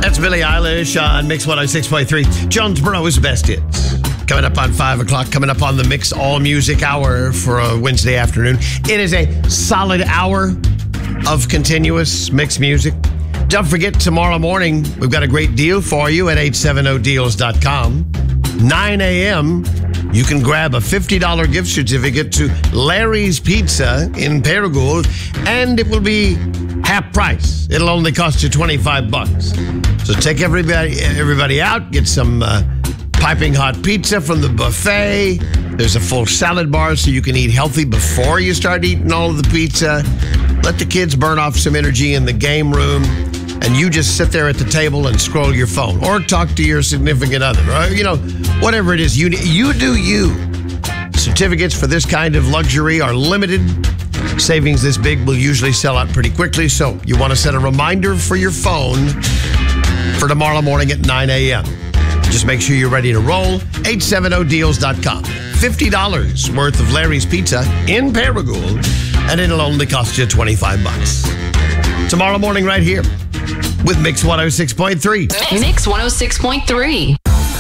That's Billie Eilish on Mix 106.3. Jonesboro's best hits. Coming up on 5 o'clock, coming up on the Mix All Music Hour for a Wednesday afternoon. It is a solid hour of continuous mixed music. Don't forget, tomorrow morning, we've got a great deal for you at 870deals.com. 9 a.m., you can grab a $50 gift certificate to Larry's Pizza in Paragould, and it will be half price. It'll only cost you $25. So take everybody out, get some piping hot pizza from the buffet. There's a full salad bar so you can eat healthy before you start eating all of the pizza. Let the kids burn off some energy in the game room, and you just sit there at the table and scroll your phone or talk to your significant other, or, whatever it is. You do you. Certificates for this kind of luxury are limited. Savings this big will usually sell out pretty quickly, so you want to set a reminder for your phone for tomorrow morning at 9 a.m. Just make sure you're ready to roll. 870deals.com. $50 worth of Larry's Pizza in Paragould, and it'll only cost you $25. Tomorrow morning right here with Mix 106.3. Mix 106.3.